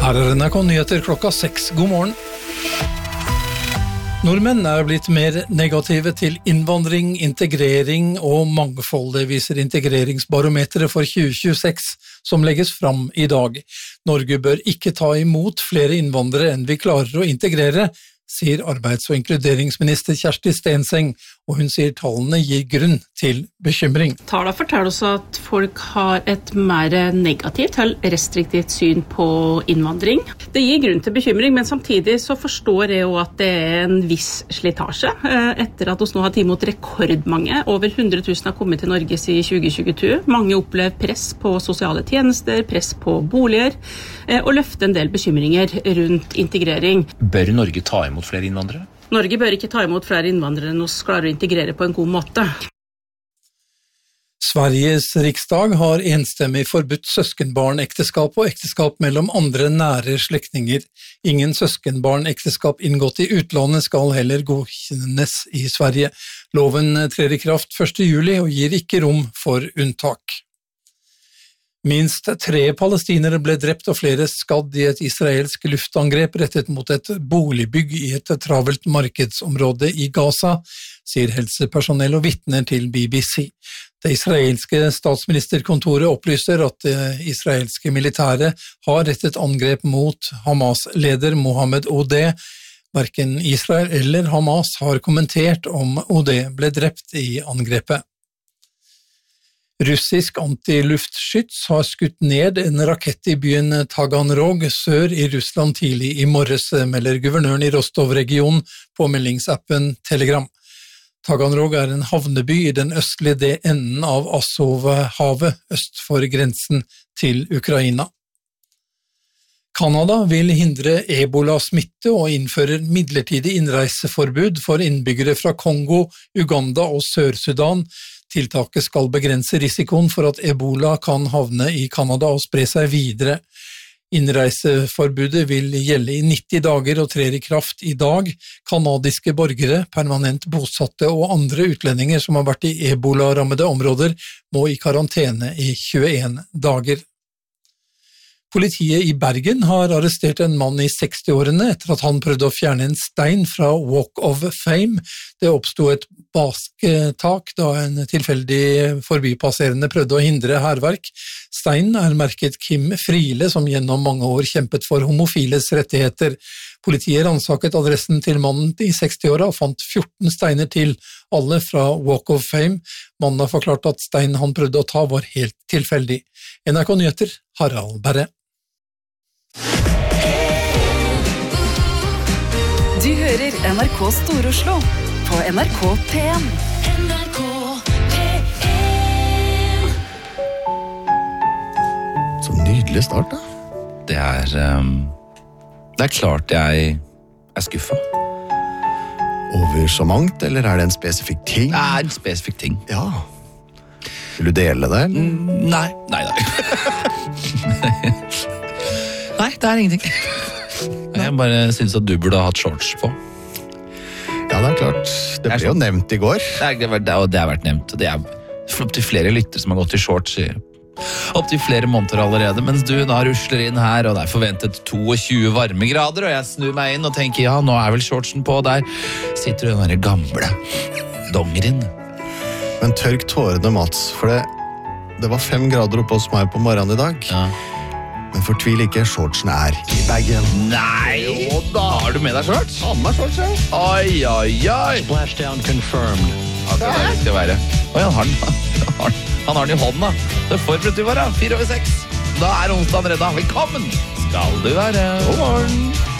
Her NRK Nyheter klokka 6. God morgen. Nordmenn blitt mer negative til innvandring, integrering og mangfold. Det viser integreringsbarometeret for 2026 som legges fram i dag. Norge bør ikke ta imot flere innvandrere enn vi klarer å integrere, sier arbeids- og inkluderingsminister Kjersti Stenseng, og hun sier tallene gir grunn til bekymring. Tallene forteller oss at folk har et mer negativt eller restriktivt syn på innvandring. Det gir grunn til bekymring, men samtidig så forstår jeg jo at det en viss slitasje. Etter at vi nå har tatt imot rekordmange, over 100 000 har kommet til Norge siden 2022. Mange opplever press på sosiale tjenester, press på boliger, og løfter en del bekymringer rundt integrering. Bør Norge ta imot flere innvandrere? Norge bør ikke ta imot flere innvandrere enn oss klarer å integrere på en god måte. Sveriges riksdag har enstemmig forbudt søskenbarnekteskap og ekteskap mellom andre nære slektninger. Ingen søskenbarnekteskap inngått i utlandet skal heller godkjennes i Sverige. Loven trer i kraft 1. juli og gir ikke rom for unntak. Minst 3 palestinere ble drept og flere skadd i et israelsk luftangrep rettet mot et boligbygg i et travelt markedsområde i Gaza, sier helsepersonell og vitner til BBC. Det israelske statsministerkontoret opplyser at det israelske militæret har rettet angrep mot Hamas-leder Mohammed Odeh. Hverken Israel eller Hamas har kommentert om Odeh ble drept i angrepet. Russisk antiluftskyts har skutt ned en rakett i byen Taganrog sør i Russland tidlig i morges, melder guvernøren i Rostov-regionen på meldingsappen Telegram. Taganrog en havneby i den østlige enden av Azovhavet øst for grensen til Ukraina. Kanada vil hindre ebola-smitte og innfører midlertidig innreiseforbud for innbyggere fra Kongo, Uganda og Sør-Sudan. Tiltaket skal begrense risikoen for at ebola kan havne i Kanada og spre seg videre. Innreiseforbudet vil gjelde i 90 dager og trer i kraft i dag. Kanadiske borgere, permanent bosatte og andre utlendinger som har vært i ebola-rammede områder må i karantene i 21 dager. Politiet i Bergen har arrestert en mann i 60-årene etter at han prøvde å fjerne en stein fra Walk of Fame. Det oppstod et basketak da en tilfeldig forbipasserende prøvde å hindre hærverk. Steinen merket Kim Friele, som gjennom mange år kjempet for homofiles rettigheter. Politiet ransaket adressen til mannen i 60-åra og fant 14 steiner til, alle fra Walk of Fame. Mannen har forklart at steinen han prøvde å ta var helt tilfeldig. NRK Nyheter, Harald Berre. Du hører NRK Stor-Oslo på NRK P1. NRK P1. Så nydelig start da. Det er klart jeg skuffa. Over så mangt, eller er det en spesifikk ting? Det en spesifikk ting. Ja. Vil du dele det? Nei. Nei, det ingenting. Jeg bare synes at du burde ha hatt shorts på. Ja, det klart. Det ble jo nevnt i går. Det har vært nevnt. Det opp til flere lytter som har gått i shorts opp til flere måneder allerede, mens du da rusler inn her, og det forventet 22 varmegrader, og jeg snur meg inn og tenker, ja, nå vel shortsen på, og der sitter du den der gamle dongeren. Men tørk tårene, Mats, for det var 5 grader oppe hos meg på morgenen i dag. Ja. Men fortvil ikke, shortsen i bagen. Nei! Jo da! Har du med deg shorts? Han med shorts, ja. Oi. Splashdown confirmed. Akkurat det skal være. Oi, han har den i hånden da. Det forberedt du var da, 4/6. Da onsdagen redda. Velkommen skal du være. God morgen.